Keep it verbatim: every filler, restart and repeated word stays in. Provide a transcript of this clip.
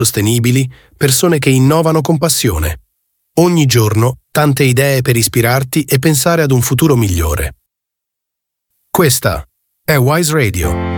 sostenibili, persone che innovano con passione. Ogni giorno tante idee per ispirarti e pensare ad un futuro migliore. Questa è Wise Radio.